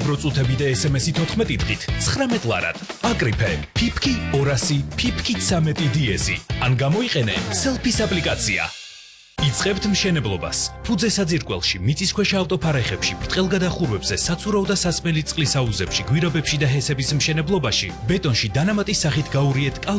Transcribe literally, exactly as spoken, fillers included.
უფრო წუთები და ესემესი თოთხმეტი დღით ცხრამეტ ლარად. აკრიფე ფიფკი ორასი ფიფკი ცამეტი დიეზი. ან გამოიყენე სელფის აპლიკაცია. იწყებთ მშენებლობას. ფუძე საძირკველში, მიწისქვეშა ავტოფარეხებში, ბრტყელგადახურვებზე, საცურაო და სასმელი წყლის აუზებში, გვირაბებში და ჰესების მშენებლობაში, ბეტონში დანამატის სახით გაურიეთ